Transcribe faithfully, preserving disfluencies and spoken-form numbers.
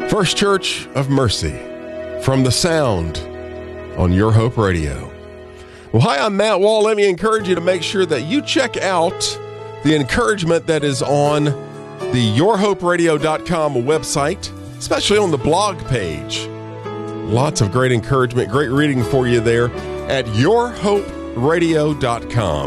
First Church of Mercy from the Sound on Your Hope Radio. Well, hi, I'm Matt Wall. Let me encourage you to make sure that you check out the encouragement that is on the your hope radio dot com website, especially on the blog page. Lots of great encouragement, great reading for you there at your hope radio dot com.